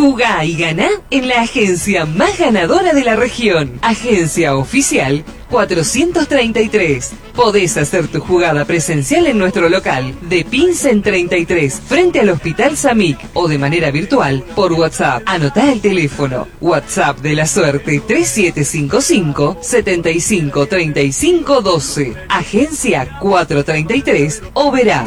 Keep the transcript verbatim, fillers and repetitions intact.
Jugá y ganá en la agencia más ganadora de la región. Agencia Oficial cuatrocientos treinta y tres. Podés hacer tu jugada presencial en nuestro local de Pinsen treinta y tres, frente al Hospital Samic, o de manera virtual por WhatsApp. Anotá el teléfono. WhatsApp de la suerte tres siete cinco cinco, siete cinco tres cinco uno dos. Agencia cuatrocientos treinta y tres, Oberá.